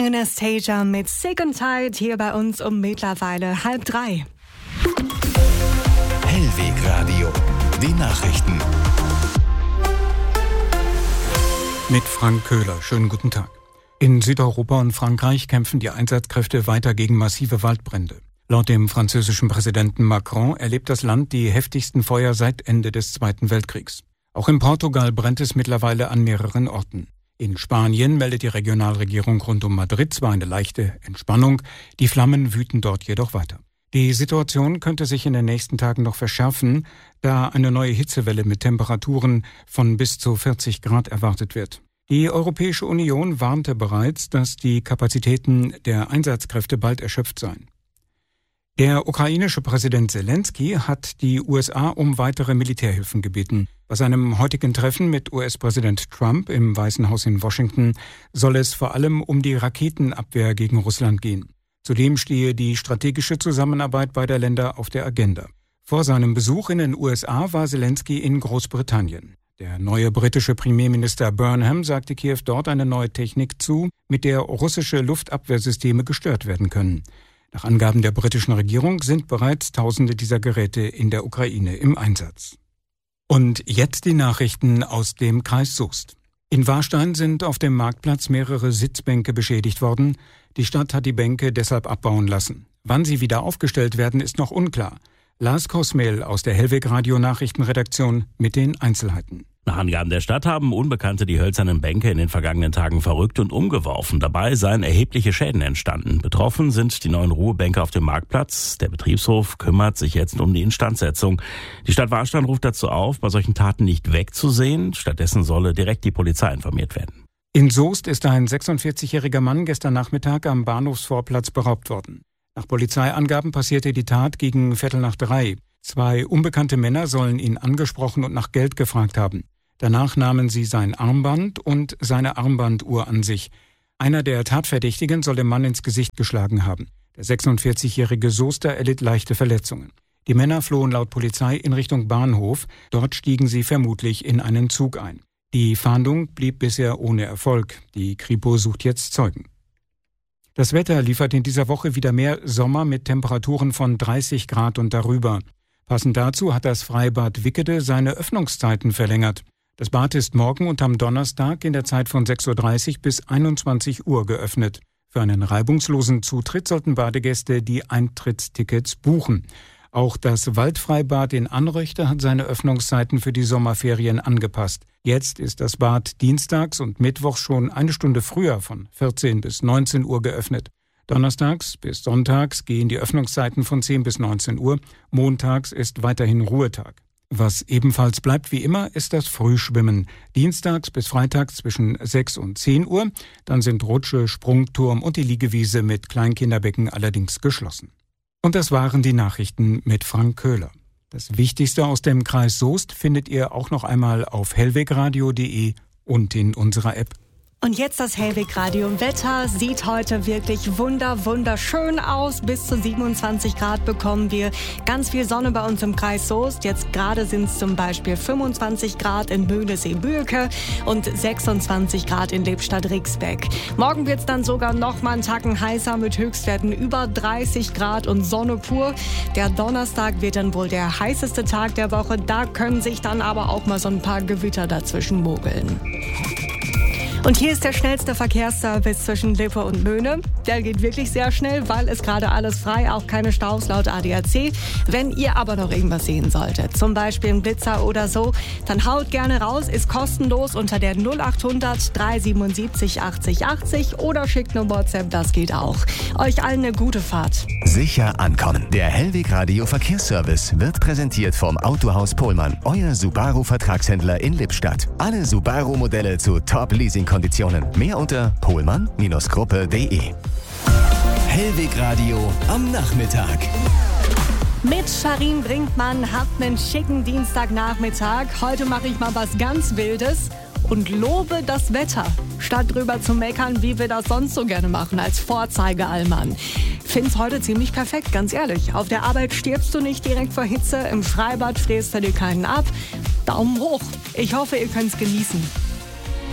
Anastasia mit Sick and Tired hier bei uns um mittlerweile 2:30. Hellwegradio, die Nachrichten. Mit Frank Köhler. Schönen guten Tag. In Südeuropa und Frankreich kämpfen die Einsatzkräfte weiter gegen massive Waldbrände. Laut dem französischen Präsidenten Macron erlebt das Land die heftigsten Feuer seit Ende des Zweiten Weltkriegs. Auch in Portugal brennt es mittlerweile an mehreren Orten. In Spanien meldet die Regionalregierung rund um Madrid zwar eine leichte Entspannung, die Flammen wüten dort jedoch weiter. Die Situation könnte sich in den nächsten Tagen noch verschärfen, da eine neue Hitzewelle mit Temperaturen von bis zu 40 Grad erwartet wird. Die Europäische Union warnte bereits, dass die Kapazitäten der Einsatzkräfte bald erschöpft seien. Der ukrainische Präsident Zelensky hat die USA um weitere Militärhilfen gebeten. Bei seinem heutigen Treffen mit US-Präsident Trump im Weißen Haus in Washington soll es vor allem um die Raketenabwehr gegen Russland gehen. Zudem stehe die strategische Zusammenarbeit beider Länder auf der Agenda. Vor seinem Besuch in den USA war Zelensky in Großbritannien. Der neue britische Premierminister Burnham sagte Kiew dort eine neue Technik zu, mit der russische Luftabwehrsysteme gestört werden können. Nach Angaben der britischen Regierung sind bereits Tausende dieser Geräte in der Ukraine im Einsatz. Und jetzt die Nachrichten aus dem Kreis Soest. In Warstein sind auf dem Marktplatz mehrere Sitzbänke beschädigt worden. Die Stadt hat die Bänke deshalb abbauen lassen. Wann sie wieder aufgestellt werden, ist noch unklar. Lars Kosmel aus der Hellwegradio-Nachrichtenredaktion mit den Einzelheiten. Nach Angaben der Stadt haben Unbekannte die hölzernen Bänke in den vergangenen Tagen verrückt und umgeworfen. Dabei seien erhebliche Schäden entstanden. Betroffen sind die neuen Ruhebänke auf dem Marktplatz. Der Betriebshof kümmert sich jetzt um die Instandsetzung. Die Stadt Warstein ruft dazu auf, bei solchen Taten nicht wegzusehen. Stattdessen solle direkt die Polizei informiert werden. In Soest ist ein 46-jähriger Mann gestern Nachmittag am Bahnhofsvorplatz beraubt worden. Nach Polizeiangaben passierte die Tat gegen 2:15. 2 unbekannte Männer sollen ihn angesprochen und nach Geld gefragt haben. Danach nahmen sie sein Armband und seine Armbanduhr an sich. Einer der Tatverdächtigen soll dem Mann ins Gesicht geschlagen haben. Der 46-jährige Soester erlitt leichte Verletzungen. Die Männer flohen laut Polizei in Richtung Bahnhof. Dort stiegen sie vermutlich in einen Zug ein. Die Fahndung blieb bisher ohne Erfolg. Die Kripo sucht jetzt Zeugen. Das Wetter liefert in dieser Woche wieder mehr Sommer mit Temperaturen von 30 Grad und darüber. Passend dazu hat das Freibad Wickede seine Öffnungszeiten verlängert. Das Bad ist morgen und am Donnerstag in der Zeit von 6:30 bis 21 Uhr geöffnet. Für einen reibungslosen Zutritt sollten Badegäste die Eintrittstickets buchen. Auch das Waldfreibad in Anröchte hat seine Öffnungszeiten für die Sommerferien angepasst. Jetzt ist das Bad dienstags und mittwochs schon eine Stunde früher von 14 bis 19 Uhr geöffnet. Donnerstags bis sonntags gehen die Öffnungszeiten von 10 bis 19 Uhr. Montags ist weiterhin Ruhetag. Was ebenfalls bleibt wie immer, ist das Frühschwimmen. Dienstags bis freitags zwischen 6 und 10 Uhr. Dann sind Rutsche, Sprungturm und die Liegewiese mit Kleinkinderbecken allerdings geschlossen. Und das waren die Nachrichten mit Frank Köhler. Das Wichtigste aus dem Kreis Soest findet ihr auch noch einmal auf hellwegradio.de und in unserer App. Und jetzt das Hellwegradio. Wetter sieht heute wirklich wunderschön aus. Bis zu 27 Grad bekommen wir. Ganz viel Sonne bei uns im Kreis Soest. Jetzt gerade sind es zum Beispiel 25 Grad in Böhnesee-Bühlke und 26 Grad in Lippstadt-Rixbeck. Morgen wird es dann sogar noch mal einen Tacken heißer mit Höchstwerten über 30 Grad und Sonne pur. Der Donnerstag wird dann wohl der heißeste Tag der Woche. Da können sich dann aber auch mal so ein paar Gewitter dazwischen mogeln. Und hier ist der schnellste Verkehrsservice zwischen Lippe und Möhne. Der geht wirklich sehr schnell, weil es gerade alles frei, auch keine Staus laut ADAC. Wenn ihr aber noch irgendwas sehen solltet, zum Beispiel einen Blitzer oder so, dann haut gerne raus, ist kostenlos unter der 0800 377 80 80 oder schickt eine WhatsApp, das geht auch. Euch allen eine gute Fahrt. Sicher ankommen. Der Hellwegradio Verkehrsservice wird präsentiert vom Autohaus Pohlmann, euer Subaru-Vertragshändler in Lippstadt. Alle Subaru-Modelle zu Top-Leasing-Konditionen. Mehr unter pohlmann-gruppe.de. Hellwegradio am Nachmittag. Mit Sharin Brinkmann habt einen schicken Dienstagnachmittag. Heute mache ich mal was ganz Wildes und lobe das Wetter, statt drüber zu meckern, wie wir das sonst so gerne machen als Vorzeigeallmann. Find's heute ziemlich perfekt, ganz ehrlich. Auf der Arbeit stirbst du nicht direkt vor Hitze, im Freibad frierst du dir keinen ab. Daumen hoch. Ich hoffe, ihr könnt's genießen.